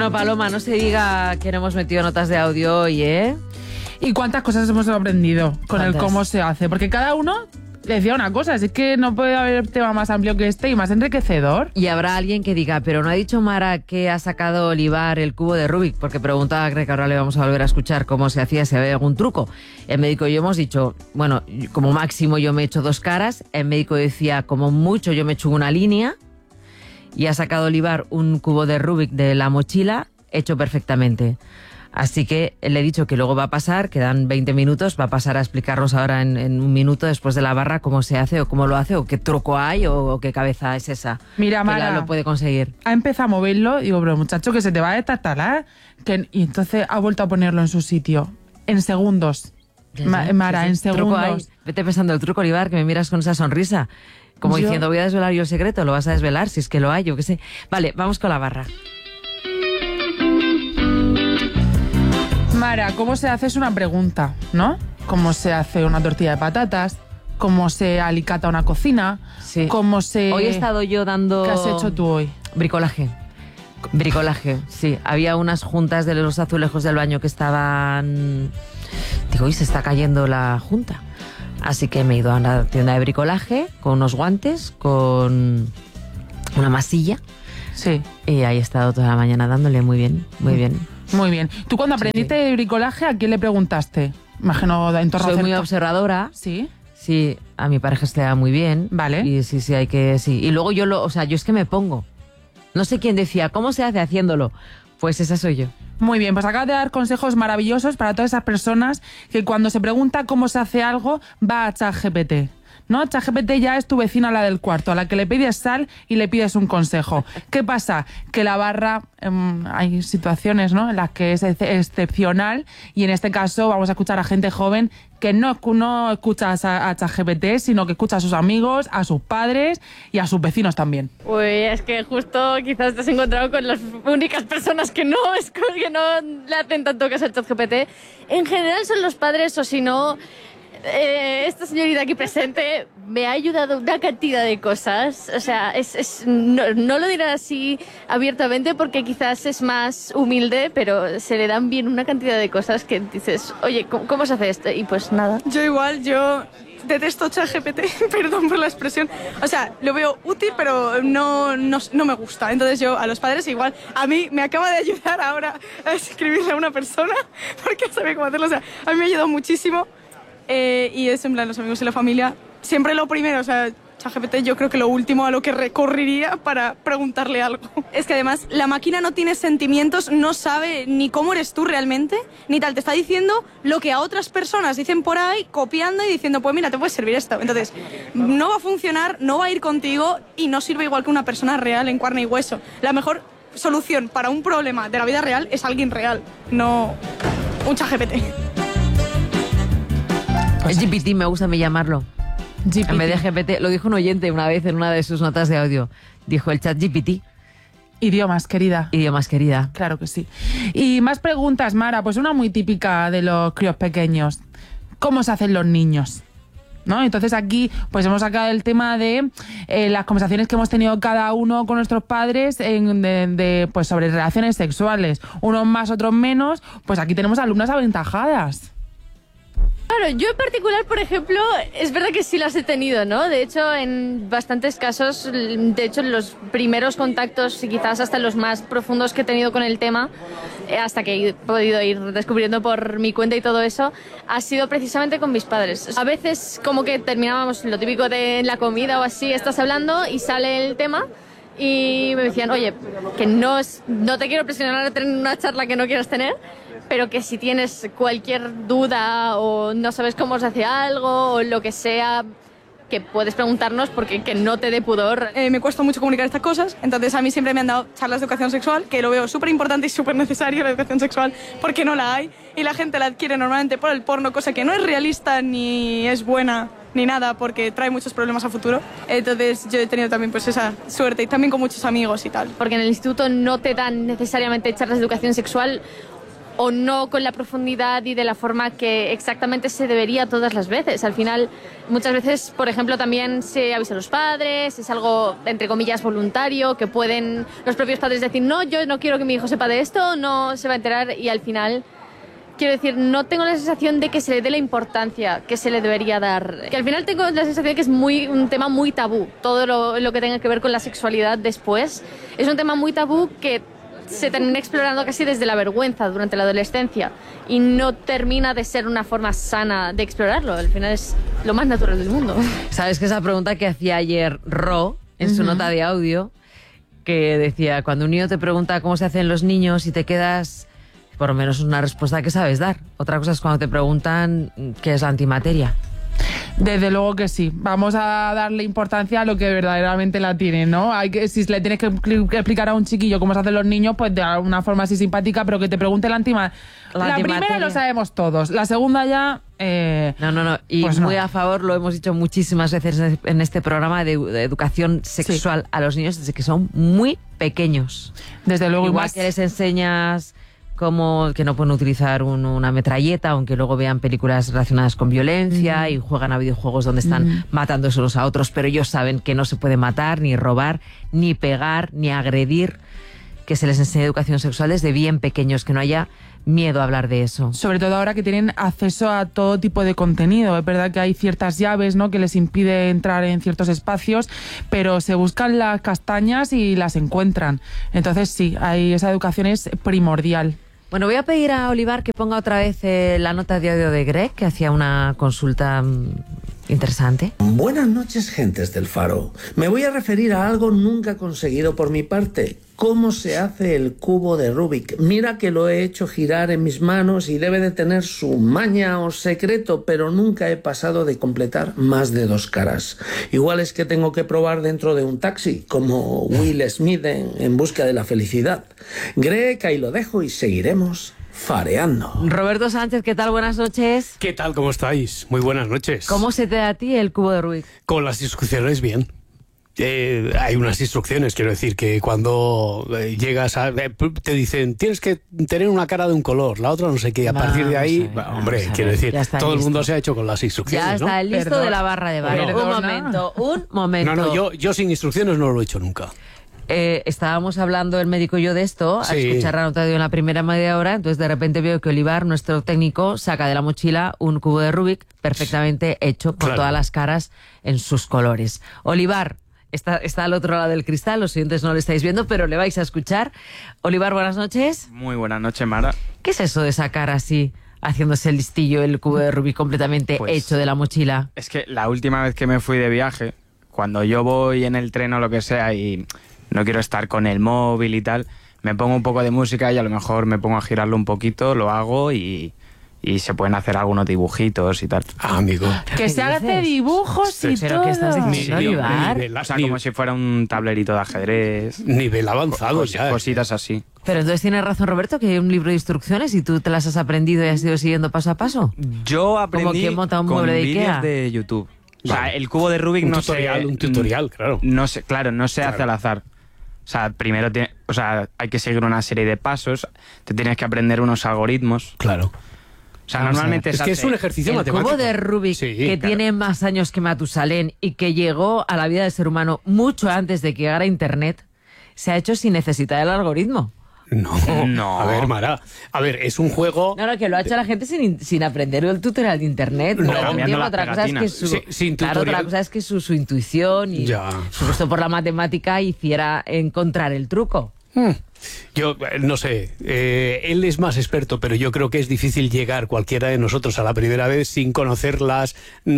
Bueno, Paloma, no se diga que no hemos metido notas de audio hoy, ¿eh? ¿Y cuántas cosas hemos aprendido con el cómo se hace? Porque cada uno decía una cosa, así que no puede haber tema más amplio que este y más enriquecedor. Y habrá alguien que diga, pero no ha dicho Mara que ha sacado Olivar el cubo de Rubik, porque preguntaba, creo que ahora le vamos a volver a escuchar cómo se hacía, si había algún truco. El médico y yo hemos dicho, bueno, como máximo yo me he hecho 2 caras, el médico decía, como mucho yo me he hecho una línea, y ha sacado Olivar un cubo de Rubik de la mochila hecho perfectamente. Así que le he dicho que luego va a pasar, quedan 20 minutos, va a pasar a explicarnos ahora en un minuto después de la barra cómo se hace o cómo lo hace o qué truco hay o qué cabeza es esa. Mira, Mara, que lo puede conseguir. Ha empezado a moverlo, digo, pero muchacho, que se te va a destartalar. Y entonces ha vuelto a ponerlo en su sitio, en segundos. Mara, sí, en segundos. Vete pensando el truco, Olivar, que me miras con esa sonrisa. Como diciendo, voy a desvelar yo el secreto, lo vas a desvelar, si es que lo hay, yo qué sé. Vale, vamos con la barra. Mara, ¿cómo se hace? Es una pregunta, ¿no? ¿Cómo se hace una tortilla de patatas? ¿Cómo se alicata una cocina? Sí. ¿Cómo se...? Hoy he estado yo dando... ¿Qué has hecho tú hoy? Bricolaje, sí. Había unas juntas de los azulejos del baño que estaban... Digo, se está cayendo la junta. Así que me he ido a una tienda de bricolaje con unos guantes, con una masilla. Sí. Y ahí he estado toda la mañana dándole muy bien, muy bien. Muy bien. ¿Tú cuando aprendiste de bricolaje, a quién le preguntaste? Imagino en torno a... Soy muy observadora. Sí. Sí, a mi pareja se le da muy bien. Vale. Y sí, hay que... Sí. Y luego yo yo es que me pongo. No sé quién decía, ¿cómo se hace haciéndolo? Pues esa soy yo. Muy bien, pues acabas de dar consejos maravillosos para todas esas personas que cuando se pregunta cómo se hace algo, va a ChatGPT. ¿No? ChatGPT ya es tu vecina, la del cuarto, a la que le pides sal y le pides un consejo. ¿Qué pasa? Que la barra, hay situaciones, ¿no?, en las que es excepcional y en este caso vamos a escuchar a gente joven que no escucha a ChatGPT, sino que escucha a sus amigos, a sus padres y a sus vecinos también. Pues es que justo quizás te has encontrado con las únicas personas que no le hacen tanto caso al ChatGPT. En general son los padres o si no... esta señorita aquí presente me ha ayudado una cantidad de cosas. O sea, no lo diré así abiertamente porque quizás es más humilde, pero se le dan bien una cantidad de cosas que dices, oye, ¿cómo se hace esto? Y pues nada. Yo detesto ChatGPT, perdón por la expresión. O sea, lo veo útil, pero no me gusta. Entonces yo, a los padres igual, a mí me acaba de ayudar ahora a escribirle a una persona porque sabe cómo hacerlo. O sea, a mí me ha ayudado muchísimo. Y es en plan los amigos y la familia siempre lo primero, o sea, ChatGPT yo creo que lo último a lo que recurriría para preguntarle algo. Es que además la máquina no tiene sentimientos, no sabe ni cómo eres tú realmente, ni tal, te está diciendo lo que a otras personas dicen por ahí, copiando y diciendo, pues mira, te puede servir esto. Entonces, no va a funcionar, no va a ir contigo y no sirve igual que una persona real en carne y hueso. La mejor solución para un problema de la vida real es alguien real, no un ChatGPT. Es GPT, me gusta a mí llamarlo. GPT. En vez de GPT, lo dijo un oyente una vez en una de sus notas de audio. Dijo el chat GPT. Idiomas, querida. Idiomas, querida. Claro que sí. Y más preguntas, Mara. Pues una muy típica de los críos pequeños. ¿Cómo se hacen los niños? ¿No? Entonces aquí pues hemos sacado el tema de las conversaciones que hemos tenido cada uno con nuestros padres pues sobre relaciones sexuales. Unos más, otros menos. Pues aquí tenemos alumnas aventajadas. Claro, yo en particular, por ejemplo, es verdad que sí las he tenido, ¿no? De hecho, en bastantes casos, los primeros contactos y quizás hasta los más profundos que he tenido con el tema, hasta que he podido ir descubriendo por mi cuenta y todo eso, ha sido precisamente con mis padres. A veces como que terminábamos lo típico de la comida o así, estás hablando y sale el tema y me decían, oye, que no te quiero presionar a tener una charla que no quieras tener, pero que si tienes cualquier duda o no sabes cómo se hace algo o lo que sea, que puedes preguntarnos porque que no te dé pudor. Me cuesta mucho comunicar estas cosas, entonces a mí siempre me han dado charlas de educación sexual, que lo veo súper importante y súper necesario la educación sexual, porque no la hay y la gente la adquiere normalmente por el porno, cosa que no es realista ni es buena ni nada porque trae muchos problemas a futuro. Entonces yo he tenido también pues esa suerte y también con muchos amigos y tal. Porque en el instituto no te dan necesariamente charlas de educación sexual o no con la profundidad y de la forma que exactamente se debería todas las veces. Al final, muchas veces, por ejemplo, también se avisa a los padres, es algo, entre comillas, voluntario, que pueden los propios padres decir, no, yo no quiero que mi hijo sepa de esto, no se va a enterar, y al final, quiero decir, no tengo la sensación de que se le dé la importancia que se le debería dar. Que al final tengo la sensación de que es un tema muy tabú. Todo lo que tenga que ver con la sexualidad después es un tema muy tabú que se termina explorando casi desde la vergüenza durante la adolescencia y no termina de ser una forma sana de explorarlo. Al final es lo más natural del mundo. ¿Sabes que esa pregunta que hacía ayer Ro en su nota de audio, que decía, cuando un niño te pregunta cómo se hacen los niños y te quedas, por lo menos una respuesta que sabes dar. Otra cosa es cuando te preguntan qué es la antimateria. Desde luego que sí. Vamos a darle importancia a lo que verdaderamente la tiene, ¿no? Si le tienes que explicar a un chiquillo cómo se hacen los niños, pues de una forma así simpática, pero que te pregunte la antimateria. La primera lo sabemos todos. La segunda ya... No. Y pues muy a favor, lo hemos dicho muchísimas veces en este programa de educación sexual a los niños desde que son muy pequeños. Desde luego. Igual que les enseñas como que no pueden utilizar una metralleta, aunque luego vean películas relacionadas con violencia y juegan a videojuegos donde están matándose unos a otros, pero ellos saben que no se puede matar, ni robar, ni pegar, ni agredir, que se les enseñe educación sexual desde bien pequeños, que no haya miedo a hablar de eso. Sobre todo ahora que tienen acceso a todo tipo de contenido. Es verdad que hay ciertas llaves, ¿no?, que les impide entrar en ciertos espacios, pero se buscan las castañas y las encuentran. Entonces sí, esa educación es primordial. Bueno, voy a pedir a Olivar que ponga otra vez la nota de audio de Greg, que hacía una consulta interesante. Buenas noches, gentes del Faro. Me voy a referir a algo nunca conseguido por mi parte. ¿Cómo se hace el cubo de Rubik? Mira que lo he hecho girar en mis manos y debe de tener su maña o secreto, pero nunca he pasado de completar más de 2 caras. Igual es que tengo que probar dentro de un taxi, como Will Smith en Busca de la Felicidad. Greg, ahí lo dejo y seguiremos fareando. Roberto Sánchez, ¿qué tal? Buenas noches. ¿Qué tal? ¿Cómo estáis? Muy buenas noches. ¿Cómo se te da a ti el cubo de Rubik? Con las instrucciones, bien. Hay unas instrucciones, quiero decir, que cuando llegas a... te dicen, tienes que tener una cara de un color, la otra no sé qué, a partir de ahí... hombre, quiero decir, todo el mundo se ha hecho con las instrucciones, ya está, ¿no? Listo. Perdón. De la barra de bar. No. Un momento. No, yo sin instrucciones no lo he hecho nunca. Estábamos hablando el médico y yo de esto, al escuchar la nota de en la primera media hora, entonces de repente veo que Olivar, nuestro técnico, saca de la mochila un cubo de Rubik perfectamente hecho, con todas las caras en sus colores. Olivar... Está al otro lado del cristal, los siguientes no lo estáis viendo, pero le vais a escuchar. Olivar, buenas noches. Muy buenas noches, Mara. ¿Qué es eso de sacar así, haciéndose el listillo, el cubo de Rubik completamente hecho de la mochila? Es que la última vez que me fui de viaje, cuando yo voy en el tren o lo que sea y no quiero estar con el móvil y tal, me pongo un poco de música y a lo mejor me pongo a girarlo un poquito, lo hago y se pueden hacer algunos dibujitos y tal. Ah, amigo. Que se hace dibujos y ¿Pero todo. qué estás diciendo, Olivar? O sea, como si fuera un tablerito de ajedrez. Nivel avanzado ya. Cositas así. Pero entonces tiene razón Roberto, que hay un libro de instrucciones y tú te las has aprendido y has ido siguiendo paso a paso. Yo aprendí como quien monta un con mueble de vídeos Ikea. de YouTube. O sea, el cubo de Rubik Un tutorial, claro. No se hace al azar. O sea, primero hay que seguir una serie de pasos, te tienes que aprender unos algoritmos. Claro. O sea, normalmente es que es un ejercicio matemático. El cubo de Rubik, que tiene más años que Matusalén y que llegó a la vida del ser humano mucho antes de que llegara Internet, se ha hecho sin necesitar el algoritmo. No. A ver, Mara. A ver, es un juego... No, que lo ha hecho la gente sin aprender el tutorial de Internet. Otra cosa es que su intuición y su gusto por la matemática hiciera encontrar el truco. Yo no sé, él es más experto, pero yo creo que es difícil llegar cualquiera de nosotros a la primera vez sin conocer las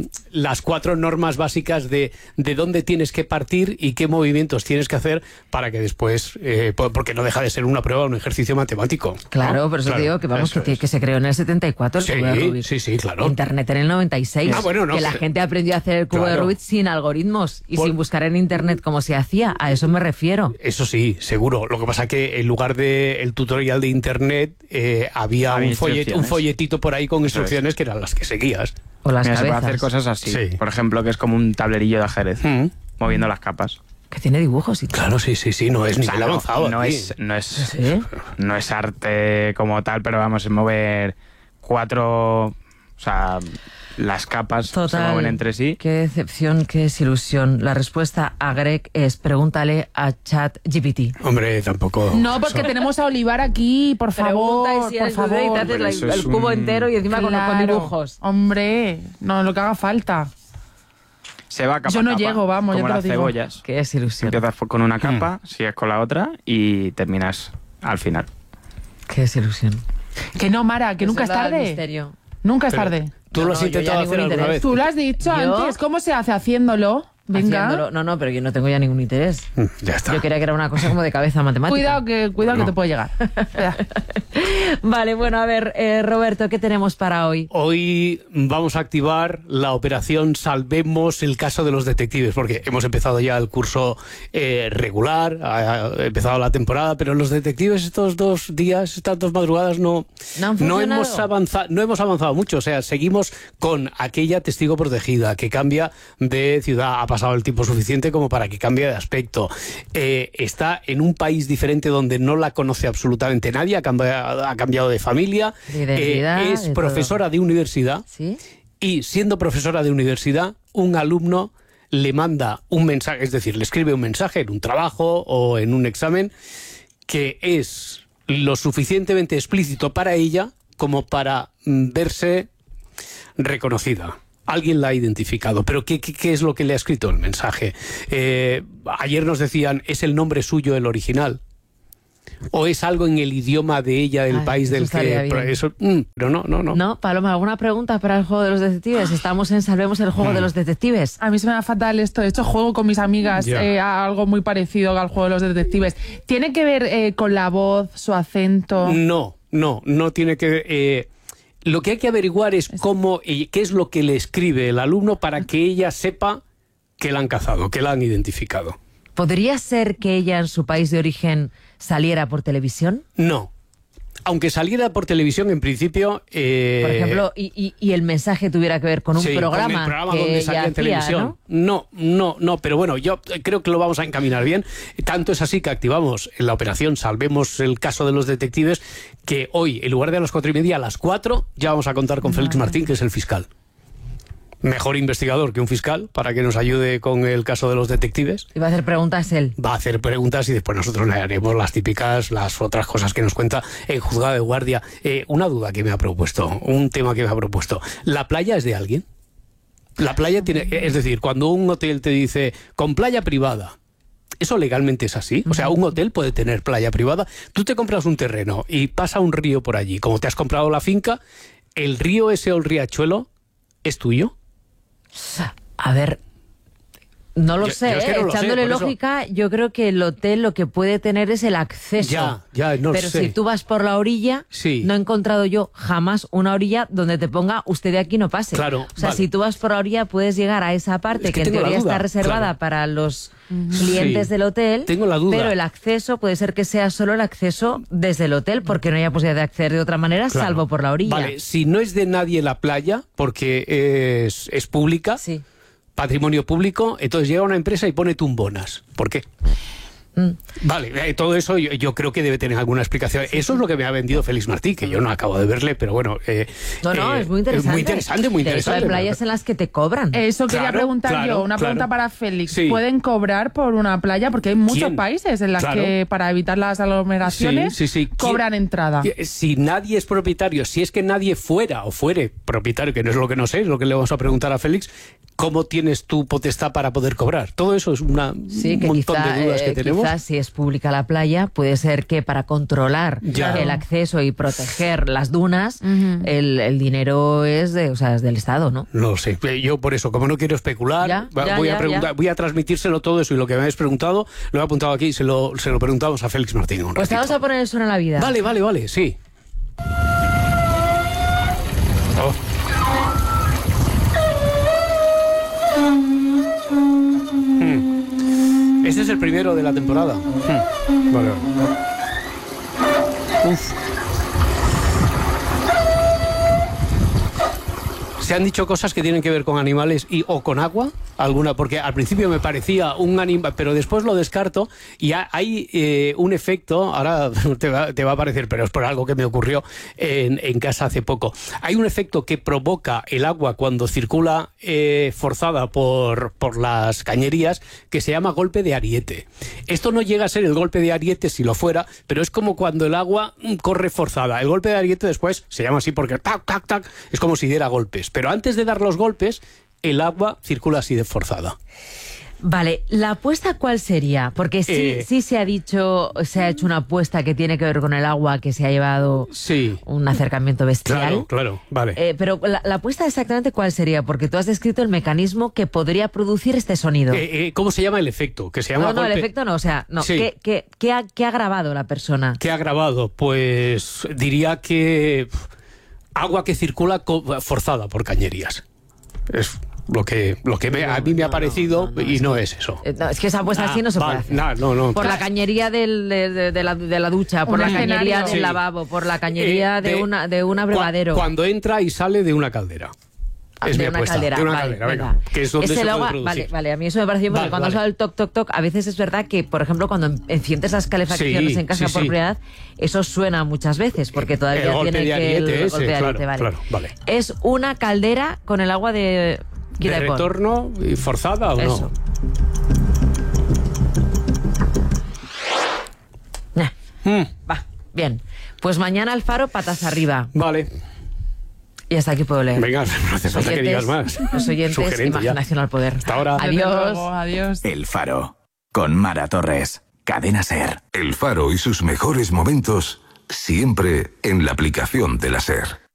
4 normas básicas de dónde tienes que partir y qué movimientos tienes que hacer para que después, porque no deja de ser una prueba, un ejercicio matemático. Claro, ¿no? Por eso te digo que se creó en el 74 el cubo de Rubik. Sí, claro. Internet en el 96. Que la gente aprendió a hacer el cubo de Rubik sin algoritmos y sin buscar en Internet cómo se hacía. A eso me refiero. Eso sí, seguro. Lo que pasa es que en lugar del tutorial de Internet había un folletito por ahí con instrucciones que eran las que seguías. O las se cabezas. puede hacer cosas así. Por ejemplo, que es como un tablerillo de ajedrez, moviendo las capas. Que tiene dibujos y todo. Claro, sí, no es O sea, nivel avanzado. no aquí. ¿Sí? no es arte como tal, pero vamos, es mover 4, o sea, las capas se mueven entre sí. Qué decepción, qué desilusión. La respuesta a Greg es pregúntale a ChatGPT. Hombre, tampoco... No, porque tenemos a Olivar aquí, por favor, Pregunta y si por eres duda y te favor. haces Pero eso el es cubo un- entero y encima con Claro. dibujos. Hombre, no, lo que haga falta. Se va capa Yo no a capa, llego, vamos, como yo te las lo digo. cebollas. Qué desilusión. Empiezas con una capa, sigues con la otra y terminas al final. Qué desilusión. Que no, Mara, que nunca es Eso da el tarde. misterio. Nunca es Pero, tarde. ¿Tú lo has No, yo intentado ya hacer ningún alguna interés. vez? Tú lo has dicho ¿Yo? antes. ¿Cómo se hace haciéndolo? Venga. Haciéndolo. No, pero yo no tengo ya ningún interés. Ya está. Yo creía que era una cosa como de cabeza matemática. Cuidado que No. te puede llegar. Espera. Vale, bueno, a ver, Roberto, ¿qué tenemos para hoy? Hoy vamos a activar la operación Salvemos el caso de los detectives, porque hemos empezado ya el curso regular, ha empezado la temporada, pero los detectives estos 2 días, estas 2 madrugadas no han funcionado. no hemos avanzado mucho. O sea, seguimos con aquella testigo protegida que cambia de ciudad. Ha pasado el tiempo suficiente como para que cambie de aspecto. Está en un país diferente donde no la conoce absolutamente nadie, ha cambiado de familia, De identidad, es de profesora de universidad. ¿Sí? Y siendo profesora de universidad, un alumno le manda un mensaje, es decir, le escribe un mensaje en un trabajo o en un examen que es lo suficientemente explícito para ella como para verse reconocida. Alguien la ha identificado. Pero ¿qué es lo que le ha escrito el mensaje? Ayer nos decían, ¿es el nombre suyo el original? ¿O es algo en el idioma de ella, del Ay, país eso del estaría que...? bien. Eso, pero no. No, Paloma, ¿alguna pregunta para el juego de los detectives? Estamos en Salvemos el juego de los detectives. A mí se me da fatal esto. De hecho, juego con mis amigas Ya. a algo muy parecido al juego de los detectives. ¿Tiene que ver con la voz, su acento? No tiene que ver... lo que hay que averiguar es cómo y qué es lo que le escribe el alumno para que ella sepa que la han cazado, que la han identificado. ¿Podría ser que ella en su país de origen saliera por televisión? No. Aunque saliera por televisión, en principio... Por ejemplo, y el mensaje tuviera que ver con un sí, programa, con el programa que donde ella salía en hacía, televisión. ¿no? No, pero bueno, yo creo que lo vamos a encaminar bien. Tanto es así que activamos la operación Salvemos el caso de los detectives, que hoy, en lugar de a las 4:30, a las 4, ya vamos a contar con Félix Martín, que es el fiscal. Mejor investigador que un fiscal, para que nos ayude con el caso de los detectives. Y va a hacer preguntas él. Va a hacer preguntas y después nosotros le haremos las típicas, las otras cosas que nos cuenta en juzgado de guardia. Una duda que me ha propuesto, un tema que me ha propuesto. ¿La playa es de alguien? La playa tiene, es decir, cuando un hotel te dice con playa privada, ¿eso legalmente es así? O sea, un hotel puede tener playa privada. Tú te compras un terreno y pasa un río por allí. Como te has comprado la finca, ¿el río ese o el riachuelo es tuyo? A ver, no lo Yo sé, es que no lo sé, echándole por eso. lógica, yo creo que el hotel lo que puede tener es el acceso. Ya, no Pero sé. si tú vas por la orilla, Sí. no he encontrado yo jamás una orilla donde te ponga usted de aquí no pase. Claro, O sea, vale. si tú vas por la orilla, puedes llegar a esa parte Es que que en tengo la teoría duda, está reservada claro. para los clientes Sí. del hotel. Tengo la duda. Pero el acceso puede ser que sea solo el acceso desde el hotel, porque no haya posibilidad de acceder de otra manera, Claro. salvo por la orilla. Vale, si no es de nadie la playa, porque es pública, Sí. patrimonio público, entonces llega una empresa y pone tumbonas. ¿Por qué? Vale, todo eso yo creo que debe tener alguna explicación. Eso es lo que me ha vendido Félix Martí, que yo no acabo de verle, pero bueno... No, es muy interesante. Es muy interesante, muy De hecho, interesante. hay playas en las que te cobran. Eso quería Claro, preguntar claro, yo. Una claro. pregunta para Félix. Sí. ¿Pueden cobrar por una playa? Porque hay muchos ¿Quién? países en las Claro. que para evitar las aglomeraciones Sí. cobran entrada. Si nadie es propietario, si es que nadie fuera o fuere propietario, que no es lo que no sé, es lo que le vamos a preguntar a Félix, ¿cómo tienes tu potestad para poder cobrar? Todo eso es Sí, un que montón de dudas que tenemos. Quizás si es pública la playa, puede ser que para controlar Ya. el acceso y proteger las dunas, el dinero es del Estado, ¿no? No lo sé. Yo por eso, como no quiero especular, Ya, voy ya, a preguntar, ya. voy a transmitírselo todo eso y lo que me habéis preguntado, lo he apuntado aquí, se lo preguntamos a Félix Martín. Un Pues te ratito. vamos a poner eso en la vida. Vale, sí. Oh. Este es el primero de la temporada. Vale. Uf. Se han dicho cosas que tienen que ver con animales o con agua. alguna, porque al principio me parecía un animal, pero después lo descarto y hay un efecto, ahora te va a parecer, pero es por algo que me ocurrió en casa hace poco. Hay un efecto que provoca el agua cuando circula forzada por las cañerías, que se llama golpe de ariete. Esto no llega a ser el golpe de ariete si lo fuera, pero es como cuando el agua corre forzada. El golpe de ariete después se llama así porque tac, tac, tac, es como si diera golpes. Pero antes de dar los golpes, el agua circula así de forzada. Vale, ¿la apuesta cuál sería? Porque sí se ha dicho, se ha hecho una apuesta que tiene que ver con el agua, que se ha llevado un acercamiento bestial. Claro, vale. Pero la apuesta exactamente cuál sería, porque tú has descrito el mecanismo que podría producir este sonido. ¿Cómo se llama el efecto? Que se llama no, el efecto no, o sea, no. Sí. ¿Qué ha grabado la persona? ¿Qué ha grabado? Pues diría que agua que circula forzada por cañerías. Es lo que a mí me ha parecido y no es eso. No, es que esa apuesta así no se puede hacer. No. Por la cañería de la ducha, por la cañería del lavabo, por la cañería de un abrevadero. Cuando entra y sale de una caldera. Es de mi apuesta. Caldera. De una Vale, caldera, venga. venga. Que es donde se agua, puede producir. vale, a mí eso me pareció porque cuando suena el toc, toc, toc, a veces es verdad que, por ejemplo, cuando enciendes las calefacciones en casa por primera vez, eso suena muchas veces, porque todavía tiene que el golpe de ariete, vale. ¿Es una caldera con el agua de retorno y forzada o eso. no? Va, bien. Pues mañana al Faro, patas arriba. Vale. Y hasta aquí puedo leer. Venga, no hace falta que digas más. Los oyentes, imaginación al poder. Hasta ahora. Adiós. El Faro, con Mara Torres. Cadena SER. El Faro y sus mejores momentos siempre en la aplicación de la SER.